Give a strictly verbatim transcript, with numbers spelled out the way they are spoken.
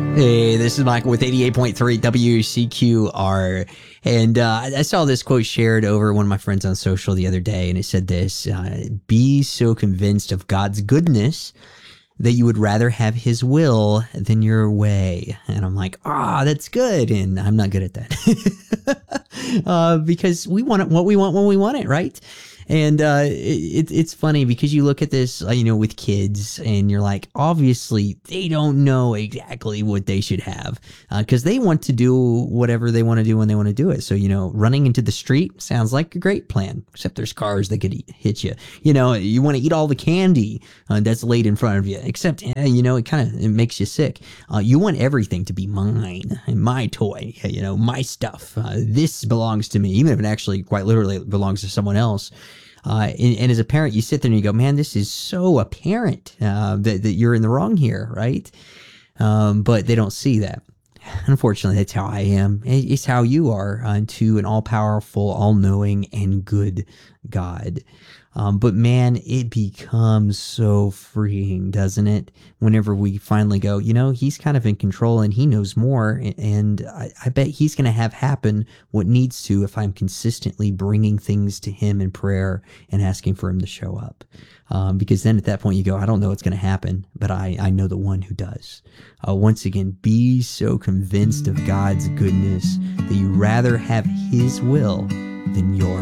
Hey, this is Michael with eighty-eight point three W C Q R. And uh, I saw this quote shared over one of my friends on social the other day, and it said this, uh, be so convinced of God's goodness that you would rather have his will than your way. And I'm like, ah, oh, that's good. And I'm not good at that. uh, because we want it, what we want when we want it, right? And uh, it, it's funny because you look at this, uh, you know, with kids, and you're like, obviously they don't know exactly what they should have because uh, they want to do whatever they want to do when they want to do it. So, you know, running into the street sounds like a great plan, except there's cars that could eat, hit you. You know, you want to eat all the candy uh, that's laid in front of you, except, eh, you know, it kind of it makes you sick. Uh, you want everything to be mine, my toy, you know, my stuff. Uh, this belongs to me, even if it actually quite literally belongs to someone else. Uh, and, and as a parent, you sit there and you go, man, this is so apparent uh, that, that you're in the wrong here, right? Um, but they don't see that. Unfortunately, that's how I am. It's how you are uh, to an all-powerful, all-knowing, and good God. Um, but man, it becomes so freeing, doesn't it? Whenever we finally go, you know, he's kind of in control and he knows more. And I, I bet he's going to have happen what needs to if I'm consistently bringing things to him in prayer and asking for him to show up. Um, because then at that point you go, I don't know what's going to happen, but I, I know the one who does. Uh, once again, be so convinced of God's goodness that you rather have his will than yours.